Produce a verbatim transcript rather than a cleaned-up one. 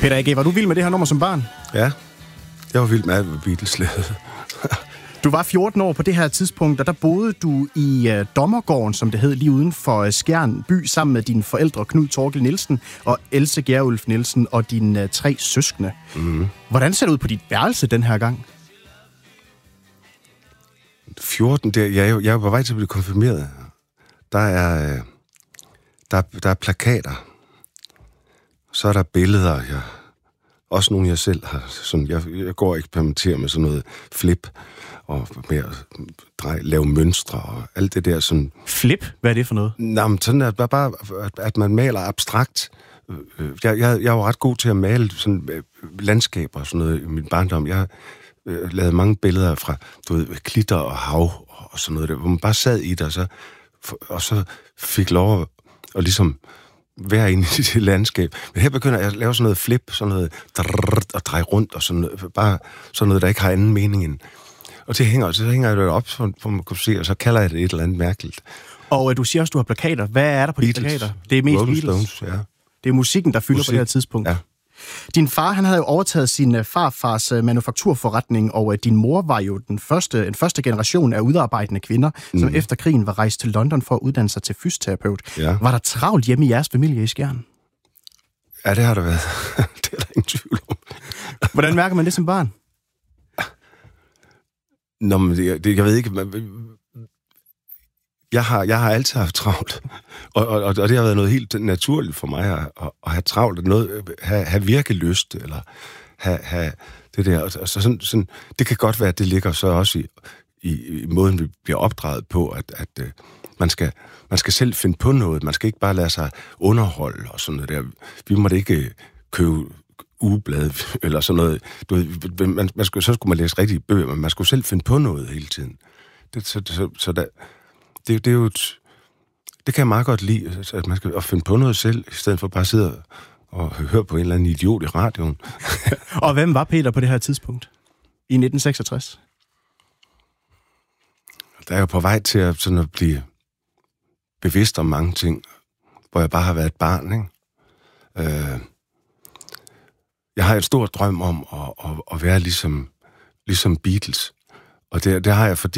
Peter A G, var du vild med det her nummer som barn? Ja, jeg var vild med alt, hvad Beatles lavede. Du var fjorten år på det her tidspunkt, og der boede du i uh, Dommergården, som det hed, lige uden for uh, Skjern by, sammen med dine forældre Knud Torkel Nielsen og Else Gjerulf Nielsen og dine uh, tre søskende. Mm. Hvordan ser det ud på dit værelse den her gang? fjorten, der, jeg, er, jeg er på vej til at blive konfirmeret. Der er, der, der er plakater. Så er der billeder, jeg, også nogle jeg selv har. Sådan, jeg, jeg går og eksperimenterer med sådan noget flip, og med at dreje, lave mønstre og alt det der sådan. Flip? Hvad er det for noget? Nå, men sådan er det bare, at man maler abstrakt. Jeg, jeg, jeg var ret god til at male sådan landskaber og sådan noget i min barndom. Jeg øh, lavede mange billeder fra, du ved, klitter og hav og sådan noget der, hvor man bare sad i det, og så, og så fik lov at, at ligesom være inde i det landskab. Men her begynder jeg at lave sådan noget flip, sådan noget drrrt, og dreje rundt, og sådan noget, bare sådan noget, der ikke har anden mening end. Og det hænger, så hænger jeg det op, for man kan se, og så kalder jeg det et eller andet mærkeligt. Og øh, du siger også, du har plakater. Hvad er der på de plakater? Det er mest Rolling Beatles. Stones, ja. Det er musikken, der fylder Musik. på det her tidspunkt. Ja. Din far, han havde jo overtaget sin uh, farfars uh, manufakturforretning, og uh, din mor var jo den første, en første generation af udarbejdende kvinder, mm. som efter krigen var rejst til London for at uddanne sig til fysioterapeut. Ja. Var der travlt hjemme i jeres familie i Skjern? Ja, det har der været. Det er der ingen tvivl om. Hvordan mærker man det som barn? Nå, men det, det, jeg ved ikke... Man, jeg, har, jeg har altid haft travlt, og, og, og det har været noget helt naturligt for mig at, at, at have travlt, noget, have, have virkelyst, eller have, have det der. Og så sådan, sådan, det kan godt være, at det ligger så også i, i, i måden, vi bliver opdraget på, at, at uh, man, skal, man skal selv finde på noget. Man skal ikke bare lade sig underholde og sådan noget der. Vi måtte ikke købe ugeblade eller sådan noget. Du ved, man, man skulle, så skulle man læse rigtige bøger, men man skulle selv finde på noget hele tiden. Det, så, så, så der, det, det er jo et, det kan jeg meget godt lide, at man skal at finde på noget selv, i stedet for bare at sidde og høre på en eller anden idiot i radioen. Og hvem var Peter på det her tidspunkt? I nitten seksogtres? Der er jo på vej til at, sådan at blive bevidst om mange ting, hvor jeg bare har været et barn, ikke? Øh, Jeg har et stort drøm om at, at, at være ligesom, ligesom Beatles. Og det, det har jeg, fordi